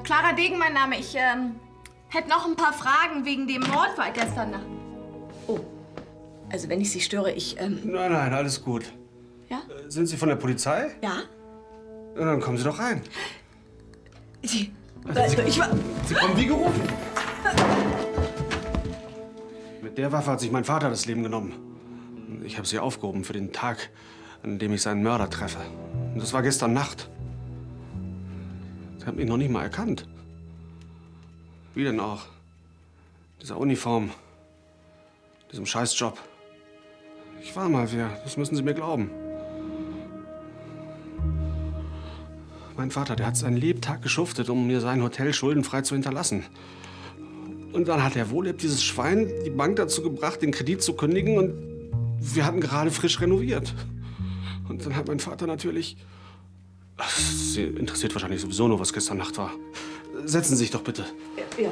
Clara Degen, mein Name. Ich hätte noch ein paar Fragen wegen dem Mordfall gestern Nacht. Oh, also wenn ich Sie störe, Nein, alles gut. Ja? Sind Sie von der Polizei? Ja? Na, dann kommen Sie doch rein. Sie kommen wie gerufen. Mit der Waffe hat sich mein Vater das Leben genommen. Ich habe sie aufgehoben für den Tag, an dem ich seinen Mörder treffe. Und das war gestern Nacht. Sie haben mich noch nicht mal erkannt. Wie denn auch? Dieser Uniform, diesem Scheißjob. Ich war mal wer, das müssen Sie mir glauben. Mein Vater, der hat seinen Lebtag geschuftet, um mir sein Hotel schuldenfrei zu hinterlassen. Und dann hat der Wohleb, dieses Schwein, die Bank dazu gebracht, den Kredit zu kündigen. Und wir hatten gerade frisch renoviert. Und dann hat mein Vater natürlich... Ach, Sie interessiert wahrscheinlich sowieso nur, was gestern Nacht war. Setzen Sie sich doch bitte. Ja.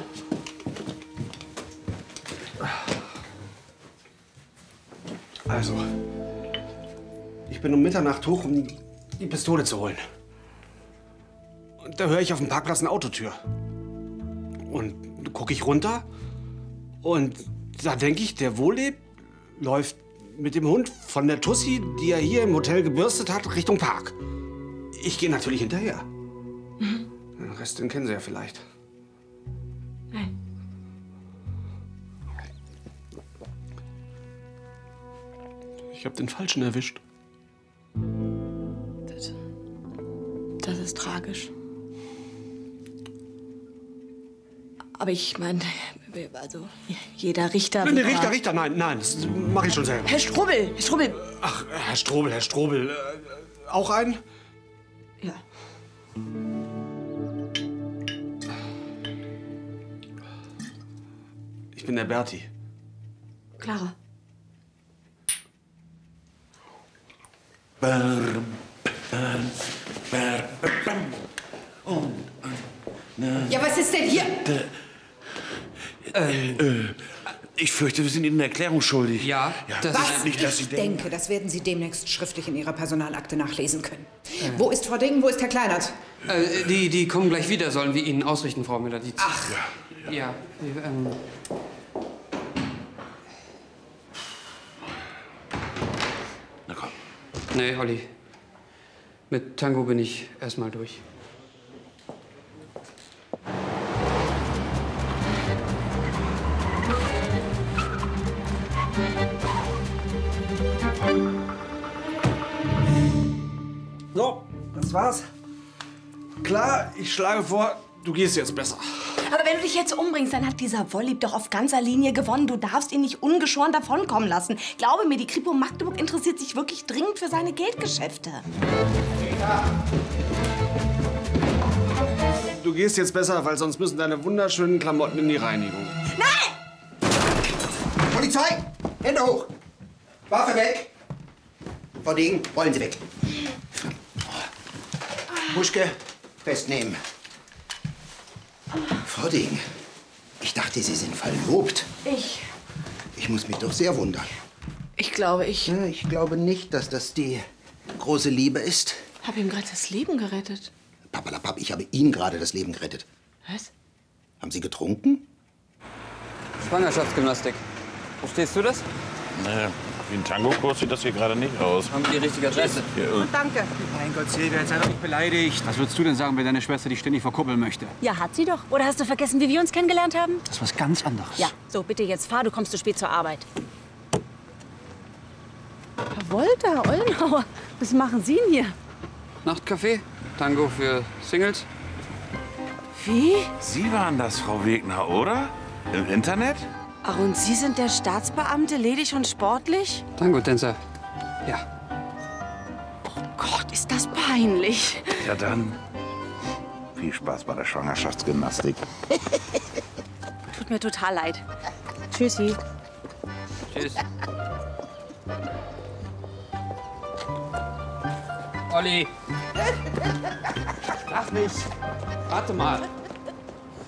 Also, ich bin um Mitternacht hoch, um die Pistole zu holen. Und da höre ich auf dem Parkplatz eine Autotür. Und gucke ich runter und da denke ich, der Wohleb läuft mit dem Hund von der Tussi, die er hier im Hotel gebürstet hat, Richtung Park. Ich gehe natürlich hinterher. Den Rest, den kennen Sie ja vielleicht. Nein. Ich habe den Falschen erwischt. Das ist tragisch. Aber ich meine, also jeder Richter... Nee, Richter, nein, das mache ich schon selber. Herr Strobel! Ach, Herr Strobel. Auch einen? Ja. Ich bin der Berti. Clara. Ja, was ist denn hier? Ich fürchte, wir sind Ihnen eine Erklärung schuldig. Ja, das Was? ist nicht, dass Sie Ich denken- denke, das werden Sie demnächst schriftlich in Ihrer Personalakte nachlesen können. Wo ist Frau Degen, wo ist Herr Kleinert? die kommen gleich wieder, sollen wir Ihnen ausrichten, Frau Müller. Ach, Ja, Na komm. nee, Olli. Mit Tango bin ich erstmal durch. So, das war's. Klar, ich schlage vor, du gehst jetzt besser. Aber wenn du dich jetzt umbringst, dann hat dieser Wolllieb doch auf ganzer Linie gewonnen. Du darfst ihn nicht ungeschoren davonkommen lassen. Glaube mir, die Kripo Magdeburg interessiert sich wirklich dringend für seine Geldgeschäfte. Du gehst jetzt besser, weil sonst müssen deine wunderschönen Klamotten in die Reinigung. Polizei! Hände hoch! Waffe weg! Frau Degen, rollen Sie weg. Buschke, festnehmen. Frau Degen, ich dachte, Sie sind verlobt. Ich muss mich doch sehr wundern. Ich glaube, ich Ja, ich glaube nicht, dass das die große Liebe ist. habe ihm gerade das Leben gerettet. Papalapap, ich habe Ihnen gerade das Leben gerettet. Was? Haben Sie getrunken? Schwangerschaftsgymnastik. Verstehst du das? Naja, wie ein Tango-Kurs sieht das hier gerade nicht aus. Haben die richtige Adresse? danke. Mein Gott, Silvia, jetzt sei doch nicht beleidigt. Was würdest du denn sagen, wenn deine Schwester dich ständig verkuppeln möchte? Ja, hat sie doch. Oder hast du vergessen, wie wir uns kennengelernt haben? Das ist was ganz anderes. Ja, so, bitte jetzt fahr, du kommst zu spät zur Arbeit. Herr Wolter, Ollenhauer, was machen Sie denn hier? Nachtcafé? Tango für Singles? Wie? Sie waren das, Frau Wegner, oder? Im Internet? Ach, und Sie sind der Staatsbeamte, ledig und sportlich? Tango-Tänzer. Ja. Gott, ist das peinlich. Ja, dann. Viel Spaß bei der Schwangerschaftsgymnastik. Tut mir total leid. Tschüssi. Tschüss. Olli! Lach nicht! Warte mal.